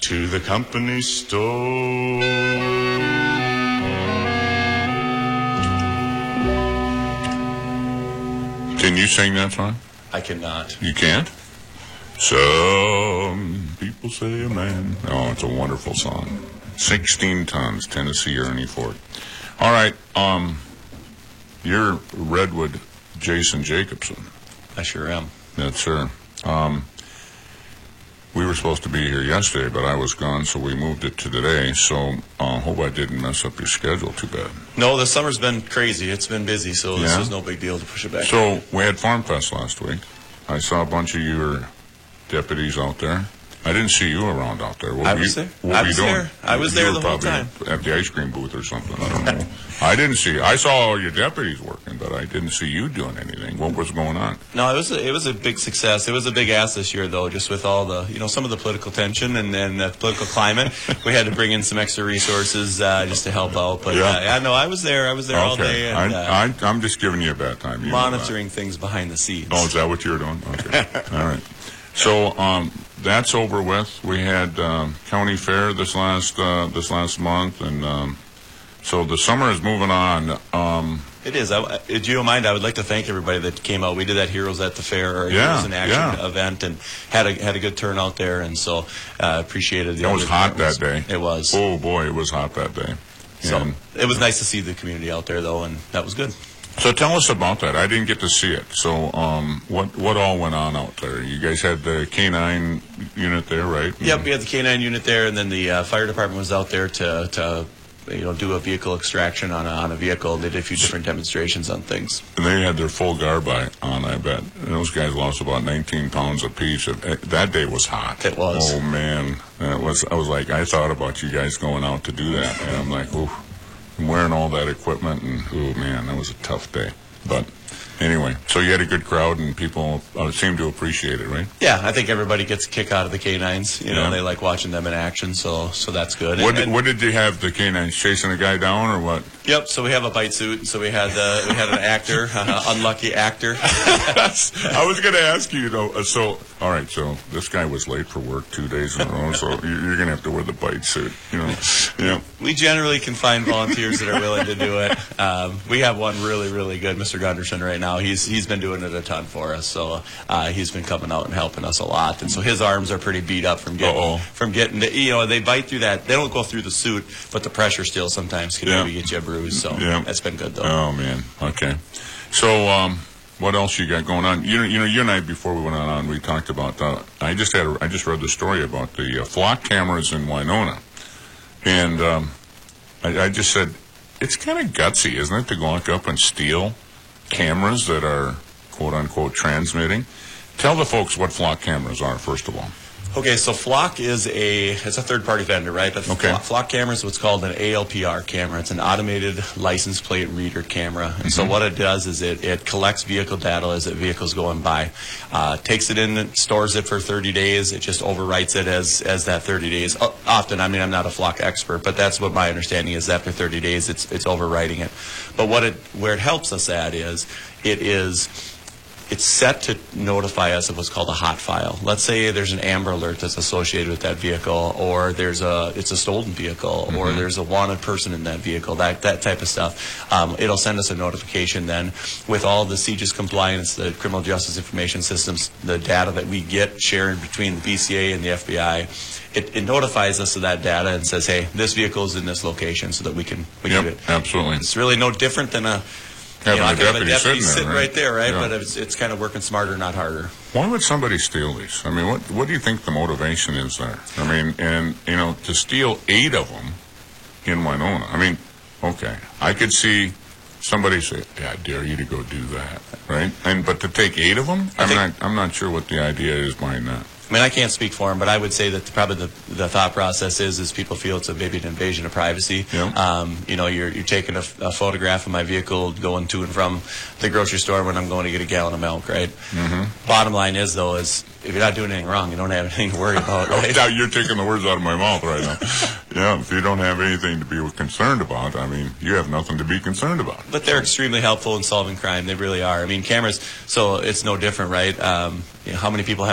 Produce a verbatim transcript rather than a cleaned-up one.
to the company store. Can you sing that song? I cannot. You can't? Some people say a man. Oh, it's a wonderful song. sixteen tons, Tennessee Ernie Ford. All right, um, you're Redwood Jason Jacobson. I sure am. Yes, sir. Um, we were supposed to be here yesterday, but I was gone, so we moved it to today. So I uh, hope I didn't mess up your schedule too bad. No, the summer's been crazy. It's been busy, so Yeah? this was no big deal to push it back. So we had Farm Fest last week. I saw a bunch of your deputies out there. I didn't see you around out there. What I were was you, there. What I were was you doing? there. I was You there were the whole probably time. At the ice cream booth or something. I don't know. I didn't see. I saw all your deputies working, but I didn't see you doing anything. What was going on? No, it was a, it was a big success. It was a big ask this year, though, just with all the, you know, some of the political tension and then the political climate. We had to bring in some extra resources uh, just to help out. But Yeah. uh, yeah, no, I was there. I was there all Okay. day and uh, I, I, I'm just giving you a bad time. You know that. monitoring things behind the scenes. Oh, is that what you're doing? Okay. All right. So um, that's over with. We had um, county fair this last uh, this last month, and um, so the summer is moving on. Um, It is. I, if you don't mind, I would like to thank everybody that came out. We did that Heroes at the Fair, or Yeah, Heroes in Action yeah. event, and had a had a good turnout there, and so uh, appreciated the it was other hot that departments. day. It was. Oh boy, it was hot that day. So And it was nice to see the community out there, though, and that was good. so tell us about that. I didn't get to see it. So um, what what all went on out there? You guys had the K nine unit there, right? Yep, we had the K nine unit there, and then the uh, fire department was out there to, to you know, do a vehicle extraction on a, on a vehicle. They did a few different demonstrations on things. And they had their full garb on, I bet. And those guys lost about nineteen pounds apiece. That day was hot. It was. Oh, man. That was. I was like, I thought about you guys going out to do that. And I'm like, oh, I'm wearing all that equipment. And, oh, man, that was a tough day. But anyway, so you had a good crowd, and people uh, seemed to appreciate it, right? Yeah, I think everybody gets a kick out of the K nines. You know, Yeah. they like watching them in action, so so that's good. What And- did, and- what did you have the K nines chasing a guy down, or what? Yep. So we have a bite suit. So we had uh, we had an actor, uh, unlucky actor. I was going to ask you, you know, uh, so, all right, so this guy was late for work two days in a row, so you- you're going to have to wear the bite suit, you know. Yeah. We generally can find volunteers that are willing to do it. Um, we have one really, really good, Mister Gunderson, right now. He's he's been doing it a ton for us. So uh, he's been coming out and helping us a lot. And so his arms are pretty beat up from getting Uh-oh. from getting the, you know, they bite through that. They don't go through the suit, but the pressure still sometimes can Yeah. maybe get you a bruise. So Yeah. that's been good though. Oh, man. Okay. So, um, what else you got going on? You know, you know, you and I, before we went on, we talked about, uh, I just had, a, I just read the story about the uh, flock cameras in Winona. And um, I, I just said, it's kind of gutsy, isn't it, to walk up and steal cameras that are, quote unquote, transmitting? Tell the folks what flock cameras are, first of all. Okay, so Flock is a it's a third party vendor, right? But Okay. Flock, Flock camera is what's called an A L P R camera. It's an automated license plate reader camera. And so what it does is it, it collects vehicle data as the vehicle's going by, uh, takes it in, stores it for thirty days. It just overwrites it as as that thirty days. Uh, often, I mean, I'm not a Flock expert, but that's what my understanding is. After thirty days, it's it's overwriting it. But what it where it helps us at is it is. It's set to notify us of what's called a hot file. Let's say there's an Amber Alert that's associated with that vehicle, or there's a it's a stolen vehicle, or there's a wanted person in that vehicle. That that type of stuff. Um, it'll send us a notification then with all the C J I S compliance, the criminal justice information systems, the data that we get shared between the B C A and the F B I. It, it notifies us of that data and says, hey, this vehicle is in this location, so that we can we can do Yep, it. absolutely. It's really no different than a Having you know, a I could have deputy a deputy sitting there, sitting right? right there, right? Yeah. But it's it's kind of working smarter, not harder. Why would somebody steal these? I mean, what what do you think the motivation is there? I mean, and, you know, to steal eight of them in Winona, I mean, okay, I could see somebody say, yeah, I dare you to go do that, right? And but to take eight of them, I'm think- not I'm not sure what the idea is behind that. I mean, I can't speak for him, but I would say that probably the, the thought process is is people feel it's a maybe an invasion of privacy. Yeah. Um, you know, you're you're taking a, a photograph of my vehicle going to and from the grocery store when I'm going to get a gallon of milk, right? Mm-hmm. Bottom line is, though, is if you're not doing anything wrong, you don't have anything to worry about, right? Now you're taking the words out of my mouth right now. Yeah, if you don't have anything to be concerned about, I mean, you have nothing to be concerned about. But they're extremely helpful in solving crime. They really are. I mean, cameras, so it's no different, right? Um, you know, how many people have